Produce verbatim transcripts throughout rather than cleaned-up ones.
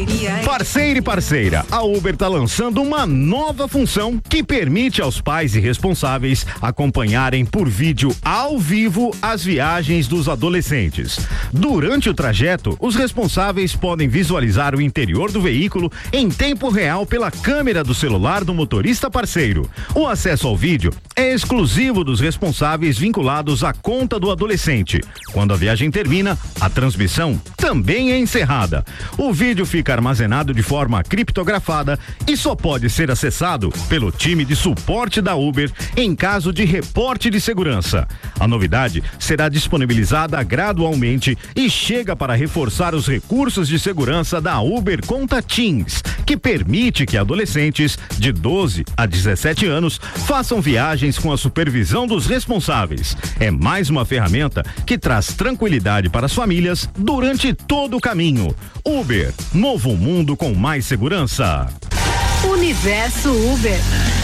Parceiro e parceira, a Uber está lançando uma nova função que permite aos pais e responsáveis acompanharem por vídeo ao vivo as viagens dos adolescentes. Durante o trajeto, os responsáveis podem visualizar o interior do veículo em tempo real pela câmera do celular do motorista parceiro. O acesso ao vídeo é exclusivo dos responsáveis vinculados à conta do adolescente. Quando a viagem termina, a transmissão também é encerrada. O vídeo fica armazenado de forma criptografada e só pode ser acessado pelo time de suporte da Uber em caso de reporte de segurança. A novidade será disponibilizada gradualmente e chega para reforçar os recursos de segurança da Uber Conta Teens, que permite que adolescentes de doze a dezessete anos façam viagens com a supervisão dos responsáveis. É mais uma ferramenta que traz tranquilidade para as famílias durante todo o caminho. Uber, novo mundo com mais segurança. Universo Uber.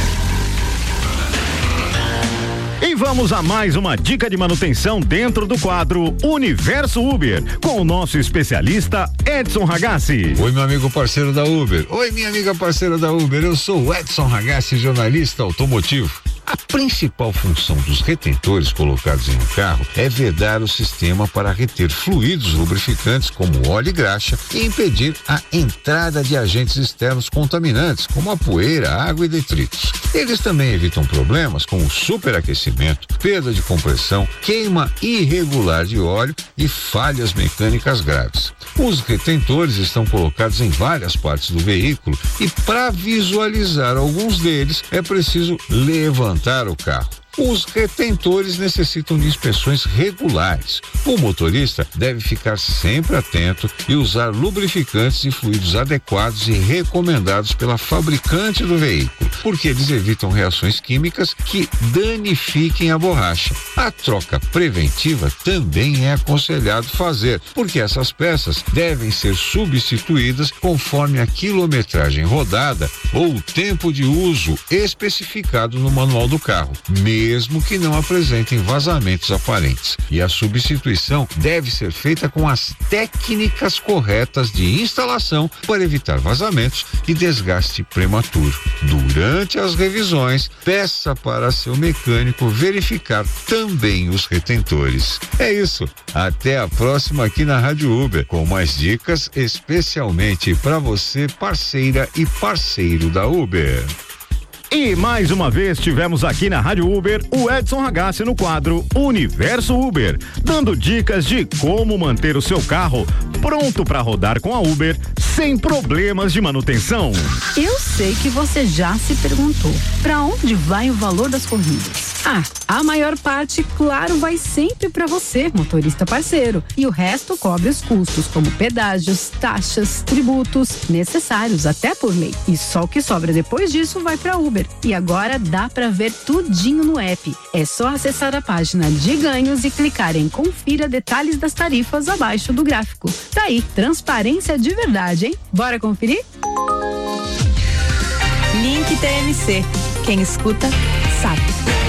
E vamos a mais uma dica de manutenção dentro do quadro Universo Uber, com o nosso especialista Edson Ragazzi. Oi, meu amigo parceiro da Uber. Oi, minha amiga parceira da Uber. Eu sou o Edson Ragazzi, jornalista automotivo. A principal função dos retentores colocados em um carro é vedar o sistema para reter fluidos lubrificantes como óleo e graxa e impedir a entrada de agentes externos contaminantes como a poeira, água e detritos. Eles também evitam problemas como superaquecimento, perda de compressão, queima irregular de óleo e falhas mecânicas graves. Os retentores estão colocados em várias partes do veículo e para visualizar alguns deles é preciso levantar o carro. Os retentores necessitam de inspeções regulares. O motorista deve ficar sempre atento e usar lubrificantes e fluidos adequados e recomendados pela fabricante do veículo, porque eles evitam reações químicas que danifiquem a borracha. A troca preventiva também é aconselhado fazer, porque essas peças devem ser substituídas conforme a quilometragem rodada ou o tempo de uso especificado no manual do carro, mesmo mesmo que não apresentem vazamentos aparentes. E a substituição deve ser feita com as técnicas corretas de instalação para evitar vazamentos e desgaste prematuro. Durante as revisões, peça para seu mecânico verificar também os retentores. É isso. Até a próxima aqui na Rádio Uber, com mais dicas especialmente para você, parceira e parceiro da Uber. E mais uma vez tivemos aqui na Rádio Uber o Edson Ragazzi no quadro Universo Uber, dando dicas de como manter o seu carro pronto para rodar com a Uber sem problemas de manutenção. Eu sei que você já se perguntou, para onde vai o valor das corridas? Ah, a maior parte, claro, vai sempre para você, motorista parceiro, e o resto cobre os custos, como pedágios, taxas, tributos, necessários até por lei. E só o que sobra depois disso vai para Uber. E agora dá para ver tudinho no app. É só acessar a página de ganhos e clicar em confira detalhes das tarifas abaixo do gráfico. Tá aí, transparência de verdade, hein? Bora conferir? Link T M C. Quem escuta, sabe.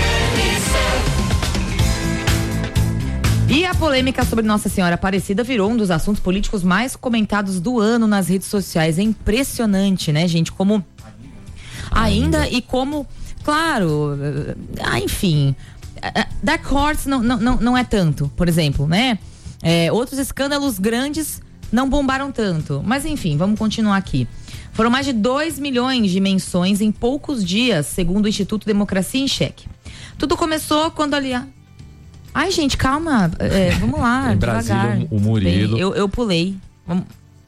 E a polêmica sobre Nossa Senhora Aparecida virou um dos assuntos políticos mais comentados do ano nas redes sociais. É impressionante, né, gente? Como ainda e como, claro, ah, enfim, Dark Horse não, não, não, não é tanto, por exemplo, né? É, outros escândalos grandes não bombaram tanto. Mas enfim, vamos continuar aqui. Foram mais de dois milhões de menções em poucos dias, segundo o Instituto Democracia em Cheque. Tudo começou quando ali... Ai, gente, calma. É, vamos lá, em devagar. Brasília, o Murilo. Bem, eu, eu pulei. Vamos...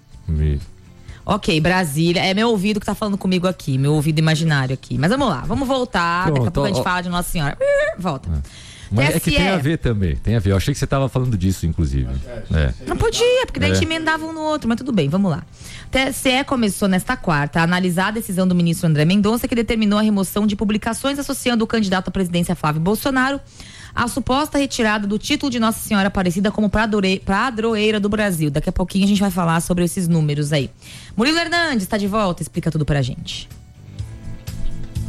Ok, Brasília. É meu ouvido que tá falando comigo aqui, meu ouvido imaginário aqui. Mas vamos lá, vamos voltar. Pronto, Daqui a pouco ó, a gente ó. fala de Nossa Senhora. Volta. É. Mas T S E. É que tem a ver também, tem a ver. Eu achei que você estava falando disso, inclusive. É. Não podia, porque daí a gente emendava um no outro, mas tudo bem, vamos lá. T S E começou nesta quarta a analisar a decisão do ministro André Mendonça, que determinou a remoção de publicações associando o candidato à presidência Flávio Bolsonaro à suposta retirada do título de Nossa Senhora Aparecida como padroeira do Brasil. Daqui a pouquinho a gente vai falar sobre esses números aí. Murilo Hernandes está de volta, explica tudo pra gente.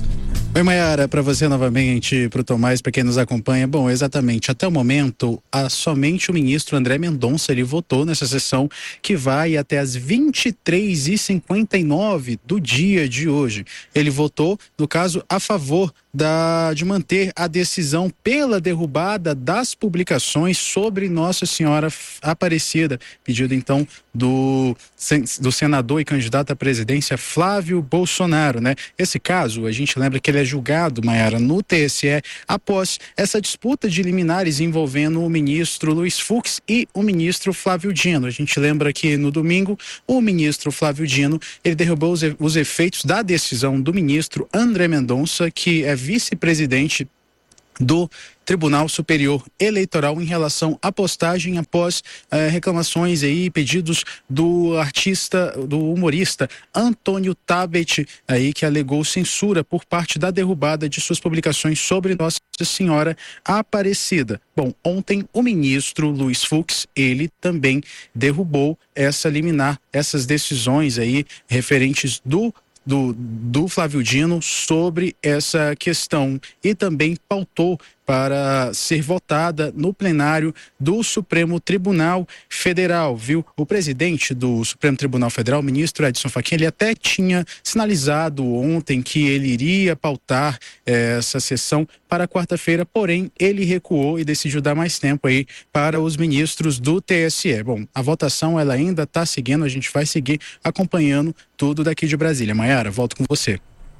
Oi, Mayara, para você novamente, para o Tomás, para quem nos acompanha. Bom, exatamente, até o momento, a, somente o ministro André Mendonça, ele votou nessa sessão que vai até as vinte e três e cinquenta e nove do dia de hoje. Ele votou, no caso, a favor da, de manter a decisão pela derrubada das publicações sobre Nossa Senhora Aparecida, pedido então do, do senador e candidato à presidência Flávio Bolsonaro, né? Esse caso, a gente lembra que ele é julgado, Mayara, no T S E após essa disputa de liminares envolvendo o ministro Luiz Fux e o ministro Flávio Dino. A gente lembra que no domingo o ministro Flávio Dino, ele derrubou os, os efeitos da decisão do ministro André Mendonça, que é vice-presidente do Tribunal Superior Eleitoral em relação à postagem após eh, reclamações aí, pedidos do artista, do humorista Antônio Tabet, aí que alegou censura por parte da derrubada de suas publicações sobre Nossa Senhora Aparecida. Bom, ontem o ministro Luiz Fux, ele também derrubou essa liminar, essas decisões aí referentes do Do, do Flávio Dino sobre essa questão e também pautou para ser votada no plenário do Supremo Tribunal Federal, viu? O presidente do Supremo Tribunal Federal, o ministro Edson Fachin, ele até tinha sinalizado ontem que ele iria pautar eh, essa sessão para quarta-feira, porém ele recuou e decidiu dar mais tempo aí para os ministros do T S E. Bom, a votação ela ainda está seguindo, a gente vai seguir acompanhando tudo daqui de Brasília. Mayara, volto com você.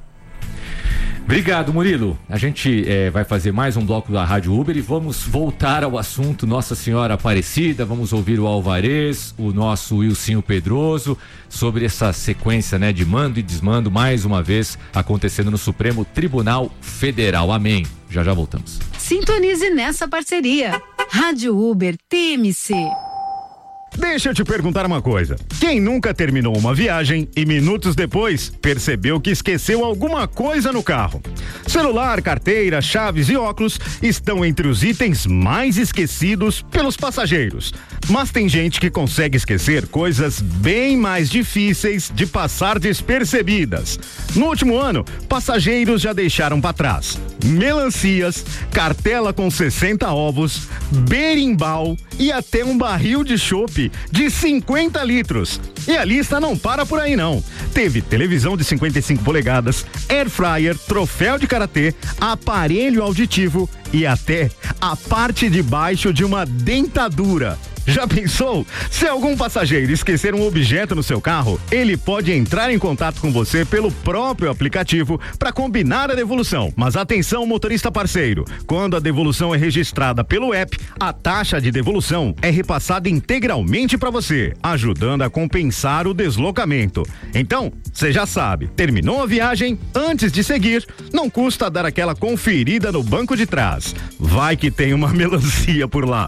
Obrigado, Murilo. A gente é, vai fazer mais um bloco da Rádio Uber e vamos voltar ao assunto Nossa Senhora Aparecida. Vamos ouvir o Alvarez, o nosso Wilsinho Pedroso, sobre essa sequência, né, de mando e desmando, mais uma vez acontecendo no Supremo Tribunal Federal. Amém. Já já voltamos. Sintonize nessa parceria. Rádio Uber T M C. Deixa eu te perguntar uma coisa. Quem nunca terminou uma viagem e minutos depois percebeu que esqueceu alguma coisa no carro? Celular, carteira, chaves e óculos estão entre os itens mais esquecidos pelos passageiros. Mas tem gente que consegue esquecer coisas bem mais difíceis de passar despercebidas. No último ano, passageiros já deixaram para trás melancias, cartela com sessenta ovos, berimbau e até um barril de chopp de cinquenta litros. E a lista não para por aí não. Teve televisão de cinquenta e cinco polegadas, air fryer, troféu de karatê, aparelho auditivo e até a parte de baixo de uma dentadura. Já pensou? Se algum passageiro esquecer um objeto no seu carro, ele pode entrar em contato com você pelo próprio aplicativo para combinar a devolução. Mas atenção, motorista parceiro, quando a devolução é registrada pelo app, a taxa de devolução é repassada integralmente para você, ajudando a compensar o deslocamento. Então, você já sabe, terminou a viagem, antes de seguir, não custa dar aquela conferida no banco de trás. Vai que tem uma melancia por lá.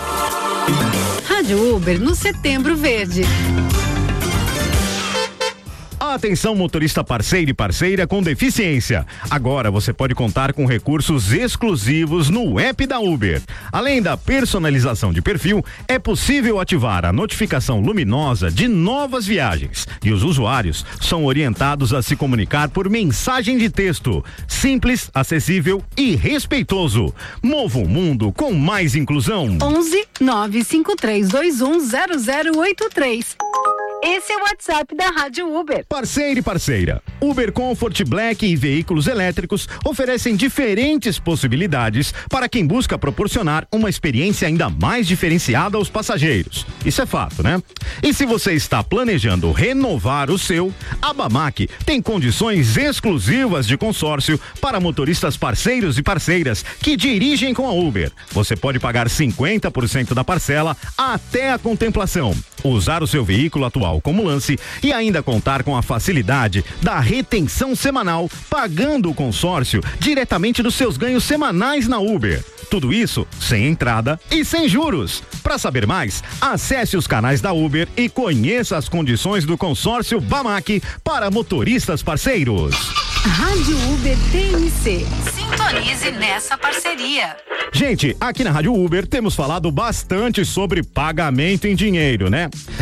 Rádio Uber no Setembro Verde. Atenção, motorista parceiro e parceira com deficiência. Agora você pode contar com recursos exclusivos no app da Uber. Além da personalização de perfil, é possível ativar a notificação luminosa de novas viagens. E os usuários são orientados a se comunicar por mensagem de texto. Simples, acessível e respeitoso. Mova o mundo com mais inclusão. onze nove cinco três dois um zero zero oito três. Esse é o WhatsApp da Rádio Uber. Parceiro e parceira, Uber Comfort Black e veículos elétricos oferecem diferentes possibilidades para quem busca proporcionar uma experiência ainda mais diferenciada aos passageiros. Isso é fato, né? E se você está planejando renovar o seu, a Bamac tem condições exclusivas de consórcio para motoristas parceiros e parceiras que dirigem com a Uber. Você pode pagar cinquenta por cento da parcela até a contemplação, usar o seu veículo atual como lance e ainda contar com a facilidade da retenção semanal, pagando o consórcio diretamente dos seus ganhos semanais na Uber. Tudo isso sem entrada e sem juros. Para saber mais, acesse os canais da Uber e conheça as condições do consórcio Bamac para motoristas parceiros. Rádio Uber T M C. Sintonize nessa parceria. Gente, aqui na Rádio Uber temos falado bastante sobre pagamento em dinheiro, né?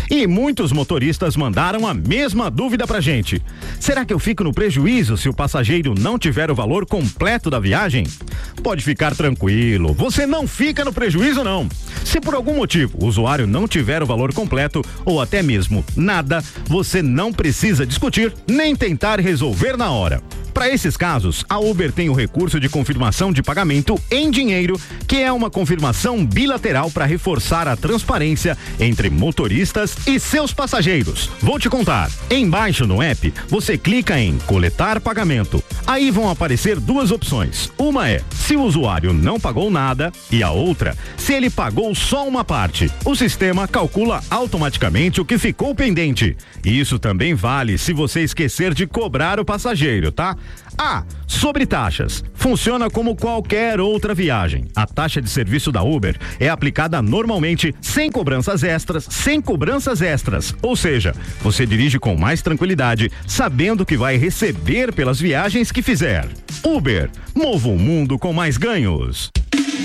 E muitos motoristas mandaram a mesma dúvida pra gente. Será que eu fico no prejuízo se o passageiro não tiver o valor completo da viagem? Pode ficar tranquilo, você não fica no prejuízo não. Se por algum motivo o usuário não tiver o valor completo ou até mesmo nada, você não precisa discutir nem tentar resolver na hora. Para esses casos, a Uber tem o recurso de confirmação de pagamento em dinheiro, que é uma confirmação bilateral para reforçar a transparência entre motoristas e seus passageiros. Vou te contar. Embaixo no app, você clica em coletar pagamento. Aí vão aparecer duas opções. Uma é se o usuário não pagou nada e a outra, se ele pagou só uma parte. O sistema calcula automaticamente o que ficou pendente. Isso também vale se você esquecer de cobrar o passageiro, tá? Ah, sobre taxas. Funciona como qualquer outra viagem. A taxa de serviço da Uber é aplicada normalmente sem cobranças extras, sem cobranças extras. Ou seja, você dirige com mais tranquilidade, sabendo que vai receber pelas viagens que fizer. Uber, mova o mundo com mais ganhos.